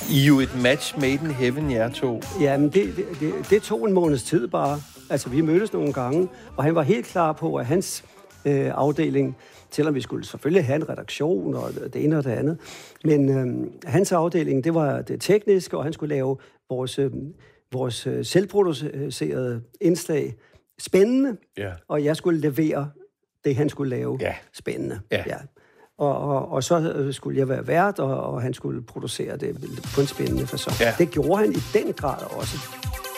I er jo et match made in heaven, jer to. Jamen, det tog en måneds tid bare. Altså, vi mødtes nogle gange, og han var helt klar på, at hans afdeling, selvom vi skulle selvfølgelig have en redaktion og det ene og det andet, men hans afdeling, det var det tekniske, og han skulle lave vores selvproducerede indslag spændende, og jeg skulle levere det, han skulle lave spændende. Ja. Og så skulle jeg være vært, og han skulle producere det på en spændende facon. Ja. Det gjorde han i den grad også.